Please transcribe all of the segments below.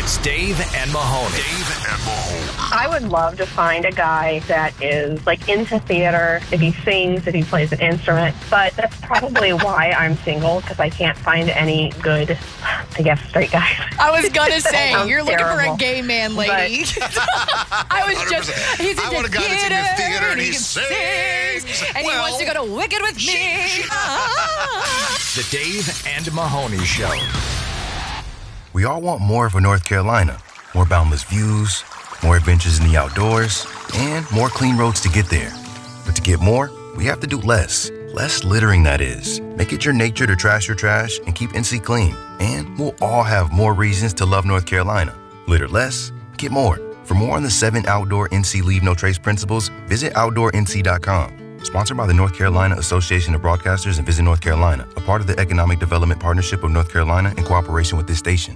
It's Dave and Mahoney. I would love to find a guy that is like into theater, if he sings, if he plays an instrument, but that's probably why I'm single, because I can't find any good, I guess, straight guys. I was going to say, you're looking for a terrible. gay man, lady. I was just, he's into I want a guy that's into theater and he can sings. and he wants to go to Wicked with me. The Dave and Mahoney Show. We all want more of a North Carolina. More boundless views, more adventures in the outdoors, and more clean roads to get there. But to get more, we have to do less. Less littering, that is. Make it your nature to trash your trash and keep NC clean. And we'll all have more reasons to love North Carolina. Litter less, get more. For more on the 7 outdoor NC Leave No Trace principles, visit OutdoorNC.com. Sponsored by the North Carolina Association of Broadcasters and Visit North Carolina, a part of the Economic Development Partnership of North Carolina in cooperation with this station.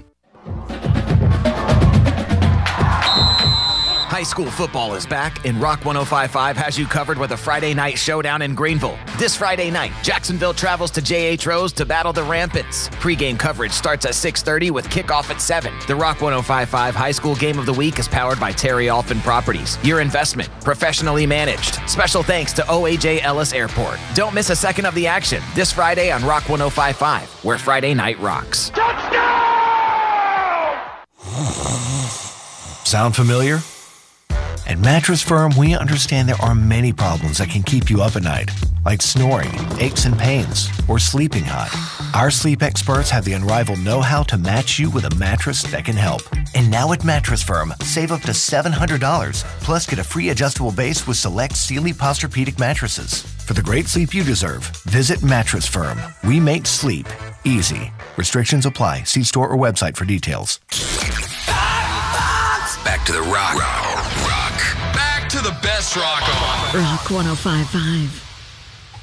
High school football is back, and Rock 105.5 has you covered with a Friday night showdown in Greenville. This Friday night, Jacksonville travels to J.H. Rose to battle the Rampants. Pre-game coverage starts at 6:30 with kickoff at 7. The Rock 105.5 High School Game of the Week is powered by Terry Alphin Properties. Your investment, professionally managed. Special thanks to OAJ Ellis Airport. Don't miss a second of the action this Friday on Rock 105.5, where Friday night rocks. Sound familiar? At Mattress Firm, we understand there are many problems that can keep you up at night, like snoring, aches and pains, or sleeping hot. Our sleep experts have the unrivaled know-how to match you with a mattress that can help. And now at Mattress Firm, save up to $700, plus get a free adjustable base with select Sealy Posturepedic mattresses. For the great sleep you deserve, visit Mattress Firm. We make sleep easy. Restrictions apply. See store or website for details. Back to the rock. Back to the best rock on. Rock 105.5.